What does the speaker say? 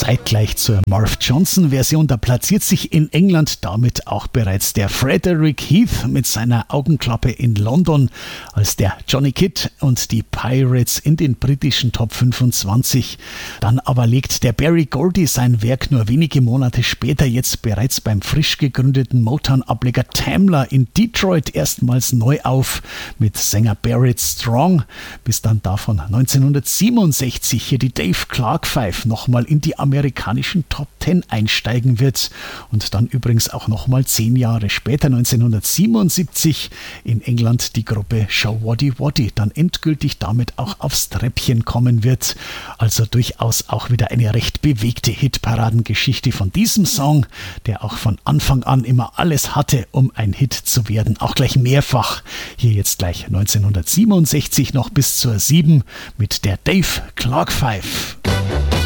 zeitgleich zur Marv Johnson-Version. Da platziert sich in England damit auch bereits der Frederick Heath mit seiner Augenklappe in London, als der Johnny Kidd und die Pirates in den britischen Top 25. Dann aber legt der Berry Gordy sein Werk nur wenige Monate später jetzt bereits beim frisch gegründeten Motown-Ableger Tamla in Detroit erstmals neu auf mit Sänger Barrett Strong, bis dann davon 1967 hier die Dave Clark 5 nochmal in die amerikanischen Top 10 einsteigen wird und dann übrigens auch nochmal 10 Jahre später, 1977, in England die Gruppe Showaddy Waddy dann endgültig damit auch aufs Treppchen kommen wird. Also durchaus auch wieder eine recht bewegte Hitparadengeschichte von diesem Song, der auch von Anfang an immer alles hatte, um ein Hit zu werden, auch gleich mehrfach. Hier jetzt gleich 1967 noch bis zur 7 mit der Dave Clark 5.